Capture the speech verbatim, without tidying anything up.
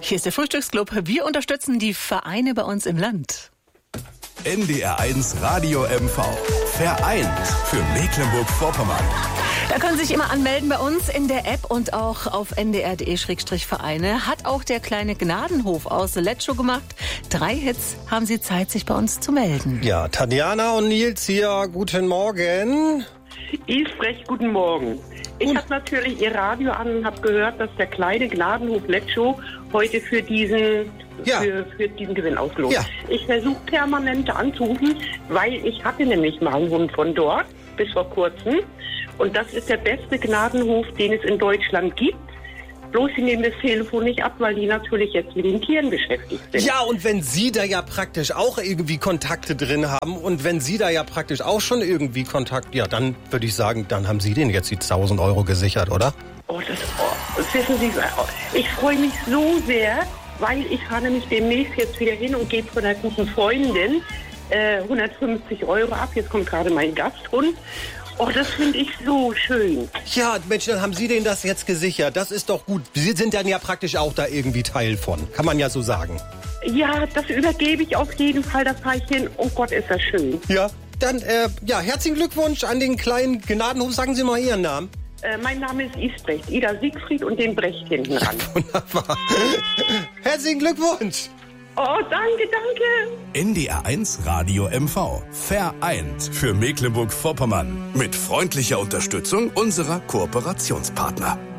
Hier ist der Frühstücksclub. Wir unterstützen die Vereine bei uns im Land. N D R eins Radio M V. Vereint für Mecklenburg-Vorpommern. Da können Sie sich immer anmelden bei uns in der App und auch auf n d r punkt d e Vereine. Hat auch der kleine Gnadenhof aus Letschow gemacht. Drei Hits haben Sie Zeit, sich bei uns zu melden. Ja, Tatjana und Nils hier, guten Morgen. Isbrecht, guten Morgen. Ich habe natürlich Ihr Radio an und habe gehört, dass der kleine Gnadenhof Letschow heute für diesen, ja. für, für diesen Gewinn auslobt. Ja. Ich versuche permanent anzurufen, weil ich hatte nämlich mal einen Hund von dort bis vor kurzem. Und das ist der beste Gnadenhof, den es in Deutschland gibt. Bloß sie nehmen das Telefon nicht ab, weil die natürlich jetzt mit den Tieren beschäftigt sind. Ja, und wenn Sie da ja praktisch auch irgendwie Kontakte drin haben und wenn Sie da ja praktisch auch schon irgendwie Kontakt, ja, dann würde ich sagen, dann haben Sie denen jetzt die tausend Euro gesichert, oder? Oh, das, oh, das wissen Sie, ich freue mich so sehr, weil ich fahre nämlich demnächst jetzt wieder hin und gebe von einer guten Freundin äh, hundertfünfzig Euro ab. Jetzt kommt gerade mein Gasthund. Oh, das finde ich so schön. Ja, Mensch, dann haben Sie denen das jetzt gesichert. Das ist doch gut. Sie sind dann ja praktisch auch da irgendwie Teil von. Kann man ja so sagen. Ja, das übergebe ich auf jeden Fall. Da fahre ich hin. Oh Gott, ist das schön. Ja, dann, äh, ja, herzlichen Glückwunsch an den kleinen Gnadenhof. Sagen Sie mal Ihren Namen. Äh, mein Name ist Isbrecht. Ida Siegfried und den Brecht hinten ran. Wunderbar. Herzlichen Glückwunsch. Oh, danke, danke. N D R eins Radio M V. Vereint für Mecklenburg-Vorpommern. Mit freundlicher Unterstützung unserer Kooperationspartner.